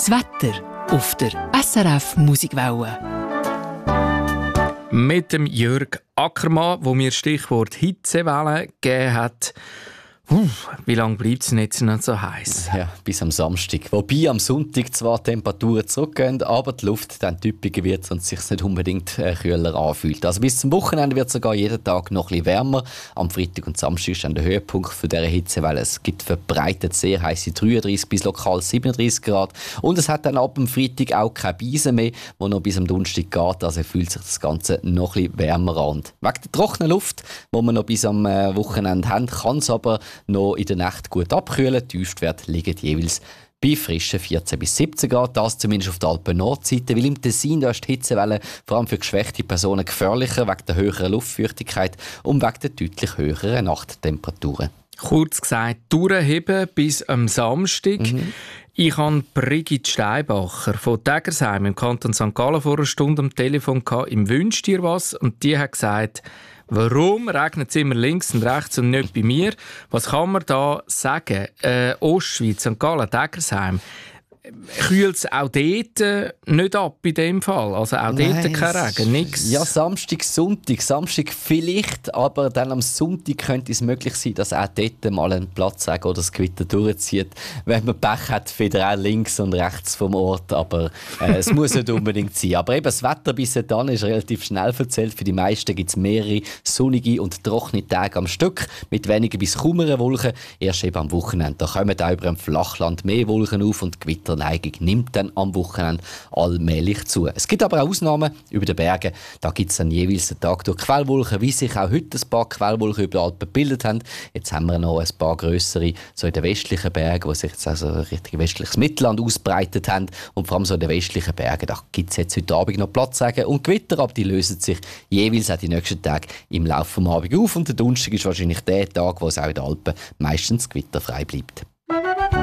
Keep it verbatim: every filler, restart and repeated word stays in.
Das Wetter auf der S R F Musikwelle. Mit dem Jörg Ackermann, wo mir Stichwort Hitzewelle gegeben hat. Uh, wie lange bleibt es jetzt noch so heiß? Ja, bis am Samstag. Wobei am Sonntag zwar die Temperaturen zurückgehen, aber die Luft dann typischer wird und sich nicht unbedingt äh, kühler anfühlt. Also bis zum Wochenende wird es sogar jeden Tag noch ein bisschen wärmer. Am Freitag und Samstag ist dann der Höhepunkt für diese Hitzewelle. Es gibt verbreitet sehr heiße dreiunddreißig bis lokal siebenunddreißig Grad. Und es hat dann ab dem Freitag auch keine Beise mehr, die noch bis am Donnerstag geht. Also fühlt sich das Ganze noch ein bisschen wärmer an. Wegen der trockenen Luft, die wir noch bis am äh, Wochenende haben, kann es aber noch in der Nacht gut abkühlen. Die Tiefstwerte liegen jeweils bei frischen vierzehn bis siebzehn Grad. Das zumindest auf der Alpen-Nordseite, weil im Tessin da ist die Hitzewelle vor allem für geschwächte Personen gefährlicher wegen der höheren Luftfeuchtigkeit und wegen der deutlich höheren Nachttemperaturen. Kurz gesagt, durchheben bis am Samstag. Mhm. Ich hatte Brigitte Steinbacher von Tägersheim im Kanton Sankt Gallen vor einer Stunde am Telefon gehabt, im «Wünsch dir was?» Und die hat gesagt, warum regnet es immer links und rechts und nicht bei mir? Was kann man da sagen? Äh, Ostschweiz, Sankt Gallen, Tägersheim. Kühlt es auch dort nicht ab in dem Fall? Also auch Nein, dort kein Regen, nichts? Ja, Samstag, Sonntag. Samstag vielleicht, aber dann am Sonntag könnte es möglich sein, dass auch dort mal ein Platzregen oder das Gewitter durchzieht. Wenn man Pech hat, wieder auch links und rechts vom Ort, aber äh, es muss nicht unbedingt sein. Aber eben das Wetter bis dann ist relativ schnell verzählt. Für die meisten gibt es mehrere sonnige und trockene Tage am Stück mit weniger bis kaum Wolken. Erst eben am Wochenende. Da kommen auch über dem Flachland mehr Wolken auf und Gewitter Neigung nimmt dann am Wochenende allmählich zu. Es gibt aber auch Ausnahmen über den Bergen. Da gibt es dann jeweils den Tag durch Quellwolken, wie sich auch heute ein paar Quellwolken über die Alpen gebildet haben. Jetzt haben wir noch ein paar grössere, so in den westlichen Bergen, wo sich jetzt also richtig westliches Mittelland ausbreitet haben. Und vor allem so in den westlichen Bergen, da gibt es jetzt heute Abend noch Platzregen und Gewitter, aber die lösen sich jeweils auch die nächsten Tage im Laufe des Abends auf. Und der Donnerstag ist wahrscheinlich der Tag, wo es auch in den Alpen meistens gewitterfrei bleibt.